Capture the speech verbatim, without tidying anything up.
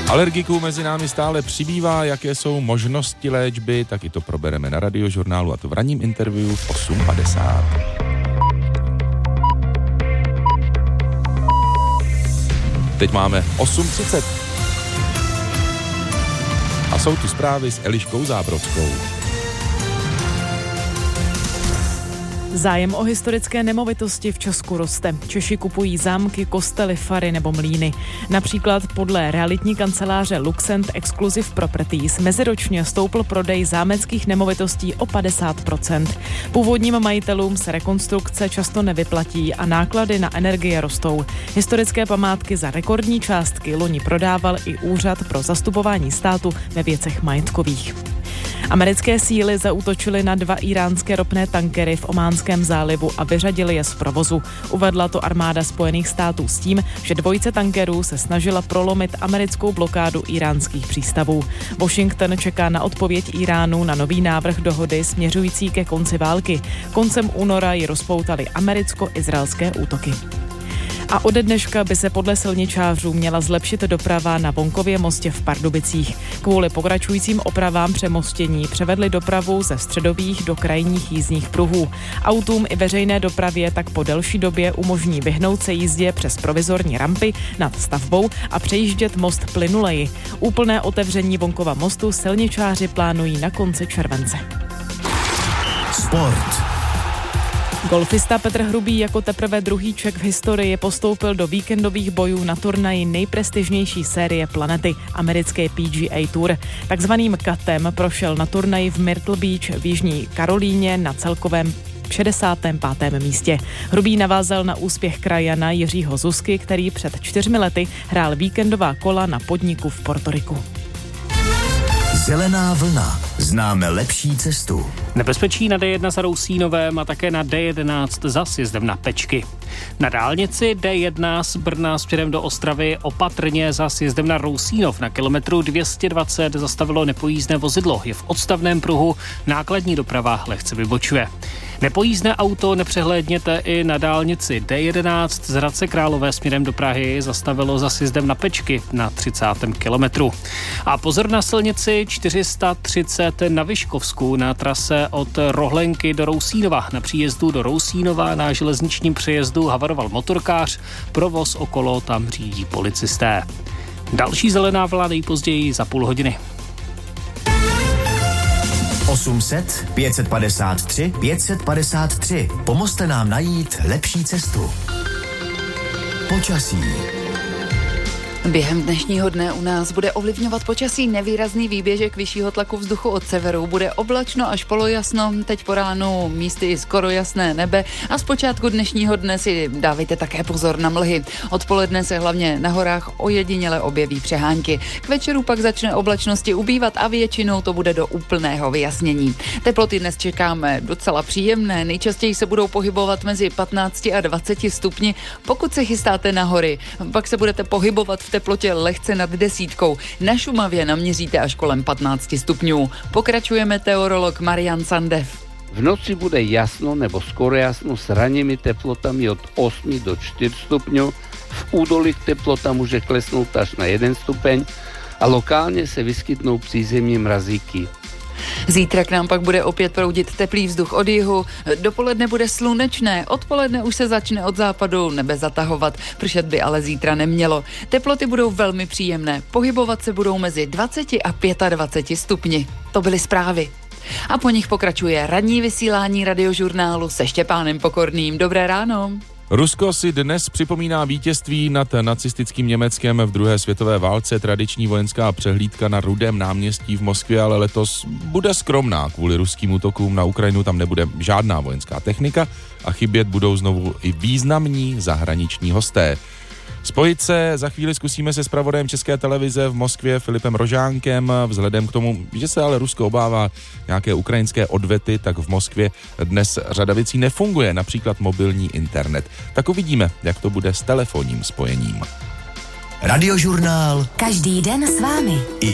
Alergiků mezi námi stále přibývá, jaké jsou možnosti léčby, tak i to probereme na Radiožurnálu, a to v ranním interview v osm padesát. Teď máme osm třicet. A jsou tu zprávy s Eliškou Zábrodskou. Zájem o historické nemovitosti v Česku roste. Češi kupují zámky, kostely, fary nebo mlýny. Například podle realitní kanceláře Luxent Exclusive Properties meziročně stoupl prodej zámeckých nemovitostí o padesát procent. Původním majitelům se rekonstrukce často nevyplatí a náklady na energie rostou. Historické památky za rekordní částky loni prodával i Úřad pro zastupování státu ve věcech majetkových. Americké síly zaútočily na dva íránské ropné tankery v Ománském zálivu a vyřadily je z provozu. Uvedla to armáda Spojených států s tím, že dvojice tankerů se snažila prolomit americkou blokádu íránských přístavů. Washington čeká na odpověď Iránu na nový návrh dohody směřující ke konci války. Koncem února ji rozpoutaly americko-izraelské útoky. A ode dneška by se podle silničářů měla zlepšit doprava na Vonkově mostě v Pardubicích. Kvůli pokračujícím opravám přemostění převedli dopravu ze středových do krajních jízdních pruhů. Autům i veřejné dopravě tak po delší době umožní vyhnout se jízdě přes provizorní rampy nad stavbou a přejíždět most plynuleji. Úplné otevření Vonkova mostu silničáři plánují na konci července. Sport. Golfista Petr Hrubý jako teprve druhý Čech v historii postoupil do víkendových bojů na turnaji nejprestižnější série planety, americké P G A Tour. Takzvaným katem prošel na turnaji v Myrtle Beach v Jižní Karolíně na celkovém šedesátém pátém místě. Hrubý navázal na úspěch krajana Jiřího Zuzky, který před čtyřmi lety hrál víkendová kola na podniku v Portoriku. Zelená vlna. Známe lepší cestu. Nebezpečí na D jedna za Rousínovém a také na D jedenáct za sjezdem na Pečky. Na dálnici D jedna z Brna směrem do Ostravy opatrně za sjezdem na Rousínov na kilometru dvě stě dvacet zastavilo nepojízdné vozidlo. Je v odstavném pruhu, nákladní doprava lehce vybočuje. Nepojízdné auto nepřehlédněte i na dálnici D jedenáct z Hradce Králové směrem do Prahy zastavilo za sjezdem na Pečky na třicátém kilometru. A pozor na silnici čtyři sta třicet na Vyškovsku na trase od Rohlenky do Rousínova. Na příjezdu do Rousínova na železničním přejezdu havaroval motorkář, provoz okolo tam řídí policisté. Další zelená vlna nejpozději za půl hodiny. osm set, pět set padesát tři, pět set padesát tři. Pomozte nám najít lepší cestu. Počasí. Během dnešního dne u nás bude ovlivňovat počasí nevýrazný výběžek vyššího tlaku vzduchu od severu. Bude oblačno až polojasno, teď po ránu místy i skoro jasné nebe a zpočátku dnešního dne si dávejte také pozor na mlhy. Odpoledne se hlavně na horách ojediněle objeví přehánky. K večeru pak začne oblačnosti ubývat a většinou to bude do úplného vyjasnění. Teploty dnes čekáme docela příjemné, nejčastěji se budou pohybovat mezi patnácti a dvaceti stupni. Pokud se chystáte na hory, pak se budete pohybovat v teplotě lehce nad desítkou. Na Šumavě naměříte až kolem patnácti stupňů. Pokračuje meteorolog Marian Sandev. V noci bude jasno nebo skoro jasno s ranními teplotami od osmi do čtyř stupňů. V údolích teplota může klesnout až na jeden stupeň a lokálně se vyskytnou přízemní mrazíky. Zítra k nám pak bude opět proudit teplý vzduch od jihu, dopoledne bude slunečné, odpoledne už se začne od západu nebe zatahovat, pršet by ale zítra nemělo. Teploty budou velmi příjemné, pohybovat se budou mezi dvaceti a dvaceti pěti stupni. To byly zprávy. A po nich pokračuje ranní vysílání Radiožurnálu se Štěpánem Pokorným. Dobré ráno. Rusko si dnes připomíná vítězství nad nacistickým Německem v druhé světové válce. Tradiční vojenská přehlídka na Rudém náměstí v Moskvě ale letos bude skromná. Kvůli ruským útokům na Ukrajinu tam nebude žádná vojenská technika a chybět budou znovu i významní zahraniční hosté. Spojit se za chvíli zkusíme se zpravodajem České televize v Moskvě Filipem Rožánkem. Vzhledem k tomu, že se ale Rusko obává nějaké ukrajinské odvety, tak v Moskvě dnes řada věcí nefunguje, například mobilní internet. Tak uvidíme, jak to bude s telefonním spojením. Radiožurnál. Každý den s vámi. I